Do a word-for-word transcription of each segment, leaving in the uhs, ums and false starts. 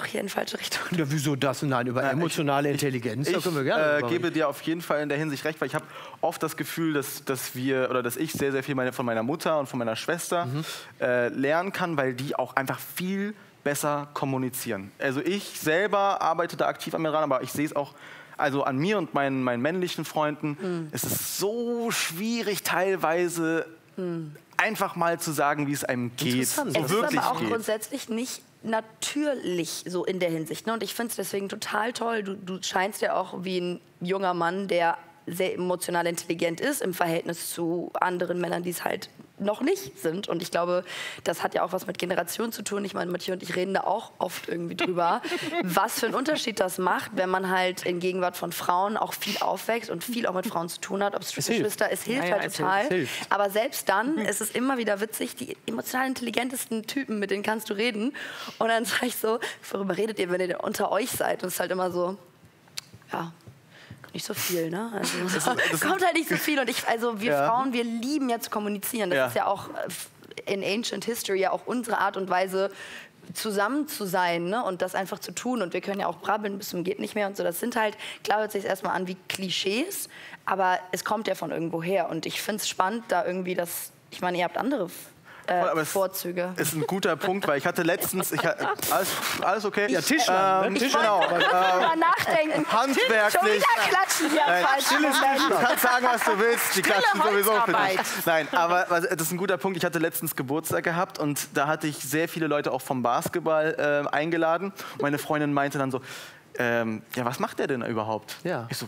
hier in falsche Richtung. Ja, wieso das? Nein, über Ja, emotionale ich, Intelligenz, ich, da können wir gerne äh, gebe dir auf jeden Fall in der Hinsicht recht, weil ich habe oft das Gefühl, dass, dass wir oder dass ich sehr, sehr viel meine, von meiner Mutter und von meiner Schwester mhm. äh, lernen kann, weil die auch einfach viel besser kommunizieren. Also ich selber arbeite da aktiv an mir ran, aber ich sehe es auch also an mir und meinen, meinen männlichen Freunden. Mhm. Es ist so schwierig teilweise mhm. einfach mal zu sagen, wie es einem geht. Es ist wirklich aber auch geht. grundsätzlich nicht natürlich so in der Hinsicht. Ne? Und ich finde es deswegen total toll. Du, du scheinst ja auch wie ein junger Mann, der sehr emotional intelligent ist im Verhältnis zu anderen Männern, die es halt noch nicht sind. Und ich glaube, das hat ja auch was mit Generation zu tun. Ich meine, Matthias und ich reden da auch oft irgendwie drüber, was für einen Unterschied das macht, wenn man halt in Gegenwart von Frauen auch viel aufwächst und viel auch mit Frauen zu tun hat. Ob es Geschwister, es hilft ja, ja, halt es total. hilft, es hilft. Aber selbst dann ist es immer wieder witzig, die emotional intelligentesten Typen, mit denen kannst du reden. Und dann sage ich so, worüber redet ihr, wenn ihr unter euch seid? Und es ist halt immer so, ja, nicht so viel, ne? Also, das, das kommt halt nicht so viel. Und ich, also wir ja. Frauen, wir lieben ja zu kommunizieren. Das ja. ist ja auch in Ancient History ja auch unsere Art und Weise, zusammen zu sein, ne? Und das einfach zu tun. Und wir können ja auch brabbeln bis zum geht nicht mehr und so. Das sind halt, klar hört sich erstmal an wie Klischees, aber es kommt ja von irgendwo her. Und ich finde es spannend, da irgendwie das, ich meine, ihr habt andere Äh, aber es Vorzüge. ist ein guter Punkt, weil ich hatte letztens, ich hatte, alles, alles okay? Ja, Tischler. Ähm, Ich Tisch, wollte genau. drüber nachdenken. Handwerklich. Schon wieder klatschen hier Nein, falsch. Du kannst sagen, was du willst. Die klatschen sowieso für Holzarbeit. dich. Nein, aber was- das ist ein guter Punkt. Ich hatte letztens Geburtstag gehabt und da hatte ich sehr viele Leute auch vom Basketball äh, eingeladen. Und meine Freundin meinte dann so, ähm, ja, was macht der denn überhaupt? Ja. Ich so,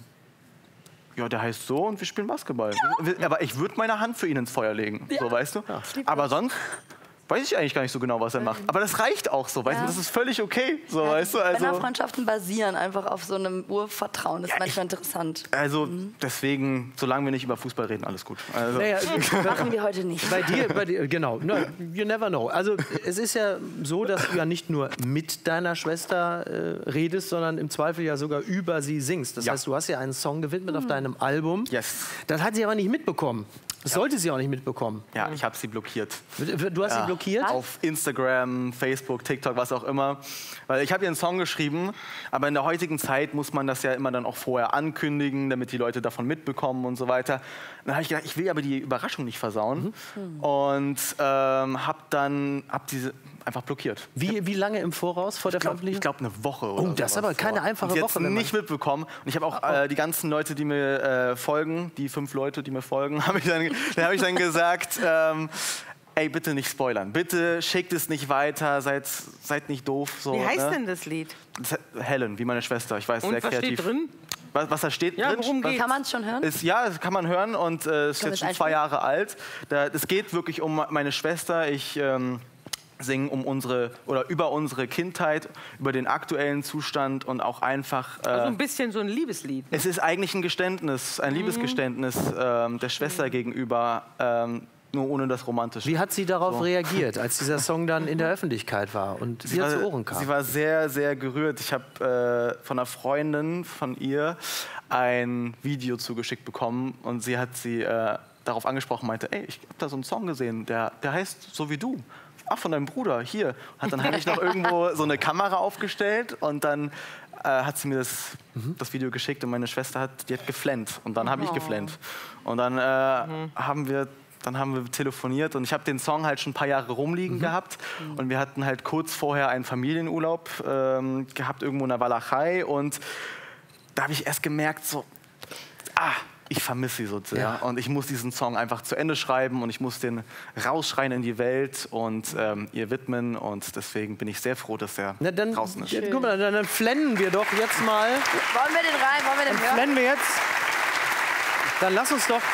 ja, der heißt so und wir spielen Basketball. Ja. Aber ich würde meine Hand für ihn ins Feuer legen, Ja. so weißt du. Ja. Aber sonst weiß ich eigentlich gar nicht so genau, was er macht. Aber das reicht auch so, weißt Ja. du, das ist völlig okay, so, weißt du. Also, Männerfreundschaften basieren einfach auf so einem Urvertrauen. Das ist Ja, manchmal interessant. also Mhm. deswegen, solange wir nicht über Fußball reden, alles gut. Also, Naja, Machen wir heute nicht. bei dir, bei dir, genau. No, you never know. Also es ist ja so, dass du ja nicht nur mit deiner Schwester äh, redest, sondern im Zweifel ja sogar über sie singst. Das Ja. heißt, du hast ja einen Song gewidmet auf deinem Album. Yes. Das hat sie aber nicht mitbekommen. Das sollte sie auch nicht mitbekommen. Ja, ich habe sie blockiert. Du hast sie Ja. blockiert? Auf Instagram, Facebook, TikTok, was auch immer. Weil ich habe ihr einen Song geschrieben, aber in der heutigen Zeit muss man das ja immer dann auch vorher ankündigen, damit die Leute davon mitbekommen und so weiter. Dann habe ich gedacht, ich will aber die Überraschung nicht versauen. Mhm. Und ähm, habe dann hab diese einfach blockiert. Wie, wie lange im Voraus vor der Ich glaube Veröffentlichung? glaub eine Woche oder Oh, das ist aber sowas. keine einfache und sie Woche, hat's wenn man- nicht mitbekommen. Und ich habe auch äh, die ganzen Leute, die mir äh, folgen, die fünf Leute, die mir folgen, habe ich dann, dann, hab ich dann gesagt, ähm, ey, bitte nicht spoilern. Bitte schickt es nicht weiter, seid, seid nicht doof. So, Wie heißt ne? denn das Lied? Das heißt Helen, wie meine Schwester. Ich weiß, Und sehr was kreativ. steht drin? Was, was da steht Ja, drin? worum was- geht's? Kann man es schon hören? ist, ja, das kann man hören und äh, es ist Können jetzt wir schon es zwei einspielen? Jahre alt. Da, es geht wirklich um meine Schwester. Ich ähm, singe um unsere oder über unsere Kindheit, über den aktuellen Zustand und auch einfach. Äh, Also ein bisschen so ein Liebeslied. es ist eigentlich ein Geständnis, ein Liebesgeständnis ähm, der Schwester gegenüber, ähm, nur ohne das Romantische. Wie hat sie darauf So. reagiert, als dieser Song dann in der Öffentlichkeit war und Sie dir war, zu Ohren kam? sie war sehr, sehr gerührt. Ich habe äh, von einer Freundin von ihr ein Video zugeschickt bekommen und sie hat sie äh, darauf angesprochen, meinte, ey, ich habe da so einen Song gesehen, der, der heißt so wie du. Ach, von deinem Bruder, hier. Hat dann habe ich noch irgendwo so eine Kamera aufgestellt und dann äh, hat sie mir das, Mhm. das Video geschickt und meine Schwester hat, die hat geflennt und dann habe ich Oh. geflennt. Und dann äh, Mhm. haben wir Dann haben wir telefoniert und ich habe den Song halt schon ein paar Jahre rumliegen Mhm. gehabt. Und wir hatten halt kurz vorher einen Familienurlaub ähm, gehabt, irgendwo in der Walachei. Und da habe ich erst gemerkt, so, ah, ich vermisse sie so sehr. Ja. Und ich muss diesen Song einfach zu Ende schreiben und ich muss den rausschreien in die Welt und ähm, ihr widmen. Und deswegen bin ich sehr froh, dass er Na, dann, draußen ist. ja, guck mal, dann, dann flennen wir doch jetzt mal. Wollen wir den rein? Wollen wir den Dann hören? flennen wir jetzt. Dann lass uns doch.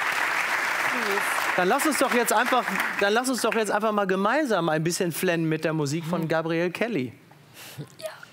Dann lass uns doch jetzt einfach, dann lass uns doch jetzt einfach mal gemeinsam ein bisschen flennen mit der Musik von Gabrielle Kelly. Ja.